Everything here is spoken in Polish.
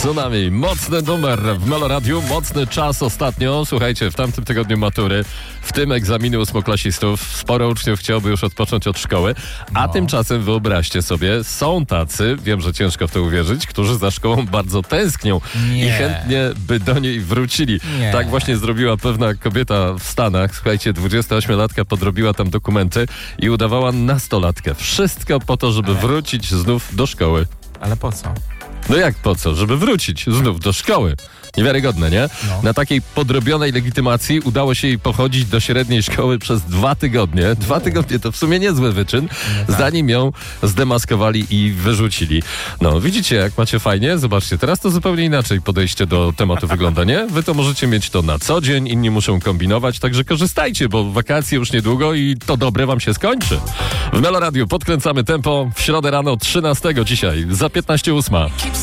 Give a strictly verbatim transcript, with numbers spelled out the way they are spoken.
Tsunami. Mocny numer w Meloradiu, mocny czas ostatnio. Słuchajcie, w tamtym tygodniu matury, w tym egzaminy ósmoklasistów, sporo uczniów chciałoby już odpocząć od szkoły, a No. tymczasem wyobraźcie sobie, są tacy, wiem, że ciężko w to uwierzyć, którzy za szkołą bardzo tęsknią Nie. i chętnie by do niej wrócili. Nie. Tak właśnie zrobiła pewna kobieta w Stanach. Słuchajcie, dwudziestoośmiolatka podrobiła tam dokumenty i udawała nastolatkę. Wszystko po to, żeby wrócić znów do szkoły. Ale po co? No jak po co? Żeby wrócić znów do szkoły. Niewiarygodne, nie? No. Na takiej podrobionej legitymacji udało się jej pochodzić do średniej szkoły przez dwa tygodnie. Dwa tygodnie to w sumie niezły wyczyn, tak. zanim ją zdemaskowali i wyrzucili. No, widzicie, jak macie fajnie? Zobaczcie, teraz to zupełnie inaczej podejście do tematu wygląda, nie? Wy to możecie mieć to na co dzień, inni muszą kombinować, także korzystajcie, bo wakacje już niedługo i to dobre wam się skończy. W Meloradiu podkręcamy tempo w środę rano trzynastego dzisiaj, za piętnaście ósma.